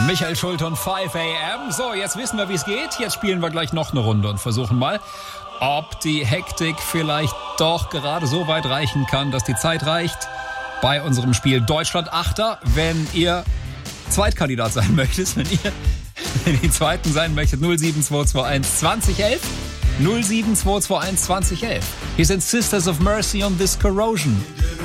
Michael Schulte und 5 AM. So, jetzt wissen wir, wie es geht. Jetzt spielen wir gleich noch eine Runde und versuchen mal, ob die Hektik vielleicht doch gerade so weit reichen kann, dass die Zeit reicht bei unserem Spiel Deutschland Achter. Wenn ihr Zweitkandidat sein möchtet, wenn ihr die Zweiten sein möchtet, 07221 2011. 07221 2011. Hier sind Sisters of Mercy und This Corrosion.